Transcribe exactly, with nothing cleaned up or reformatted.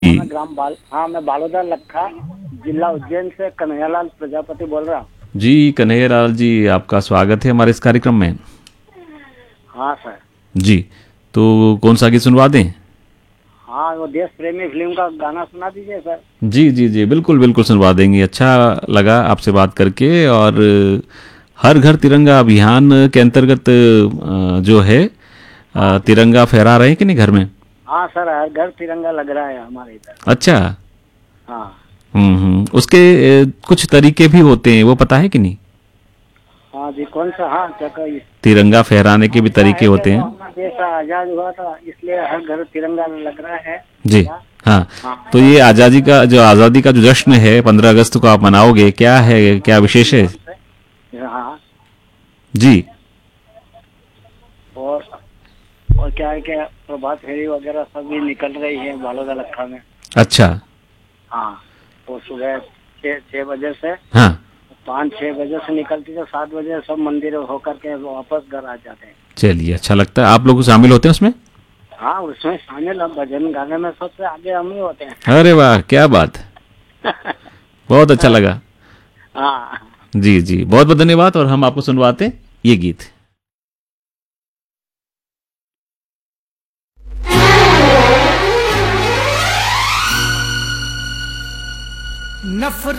जी मैं ग्राम बाल हाँ मैं बालोदा लखा जिला उज्जैन से कन्हैयालाल प्रजापति बोल रहा हूँ। जी कन्हैयालाल जी, आपका स्वागत है हमारे इस कार्यक्रम में। हाँ सर। जी, तो कौन सा गीत सुनवा दें? हाँ वो देश प्रेमी फिल्म का गाना सुना दीजिए सर। जी जी जी, बिल्कुल बिल्कुल सुनवा देंगे। अच्छा लगा आपसे बात करके। और हर घर तिरंगा अभियान के अंतर्गत अ, जो है हाँ अ, तिरंगा फहरा रहे हैं कि नहीं घर में? हाँ सर, हर घर तिरंगा लग रहा है हमारे इधर। अच्छा। हाँ हम्म हम्म उसके अ, कुछ तरीके भी होते हैं, वो पता है कि नहीं? हाँ जी, कौन सा? हाँ क्या कही? तिरंगा फहराने के हाँ भी क्या तरीके है कि होते वो हैं। अपना देश आजाद हुआ था इसलिए हर घर तिरंगा लग रहा है। जी। क्या? हाँ। हाँ तो और ये क्या आज़ादी है? का जो आज़ादी का जो जश्न है पंद्रह अगस्त को आप मनाओगे, क्या है, क्या बड़े विशेष है? धूमधाम से। हाँ। जी। और और क्या है कि प्रभात फेरी वगैरह सब भी निकल रही है बालोदा लखा में। अच्छा। हाँ तो सुबह छः छः बजे से हाँ। पाँच छः बजे से निकलती है, सात बजे सब मंदिर होकर के वापस घर आ जाते हैं। चलिए, अच्छा लगता है। आप लोग शामिल होते हैं उसमें? हाँ उसमें शामिल, हम भजन गाने में सबसे आगे हम ही होते हैं। अरे वाह, क्या बात! बहुत अच्छा लगा। हाँ जी जी, बहुत बहुत धन्यवाद। और हम आपको सुनवाते हैं ये गीत। नफरत